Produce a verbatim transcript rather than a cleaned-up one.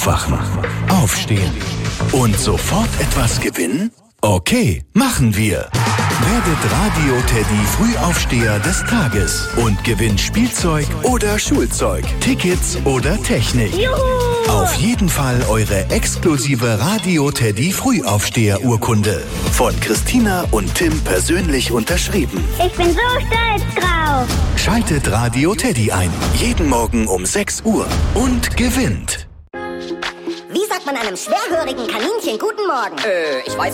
Wachen, aufstehen und sofort etwas gewinnen? Okay, machen wir. Werdet Radio Teddy Frühaufsteher des Tages und gewinnt Spielzeug oder Schulzeug, Tickets oder Technik. Juhu! Auf jeden Fall eure exklusive Radio Teddy Frühaufsteher Urkunde. Von Christina und Tim persönlich unterschrieben. Ich bin so stolz drauf. Schaltet Radio Teddy ein. Jeden Morgen um sechs Uhr und gewinnt. Wie sagt man einem schwerhörigen Kaninchen guten Morgen? Äh, ich weiß